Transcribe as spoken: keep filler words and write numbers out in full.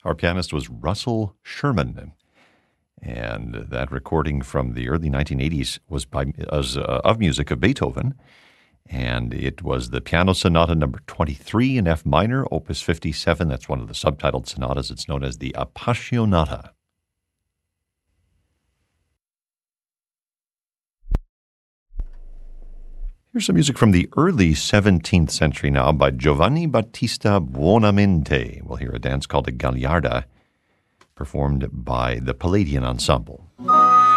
Our pianist was Russell Sherman. And that recording from the early nineteen eighties was by was, uh, of music of Beethoven. And it was the Piano Sonata number twenty-three in F minor, opus fifty-seven. That's one of the subtitled sonatas. It's known as the Appassionata. Here's some music from the early seventeenth century now by Giovanni Battista Buonamente. We'll hear a dance called a Gagliarda, performed by the Palladian Ensemble.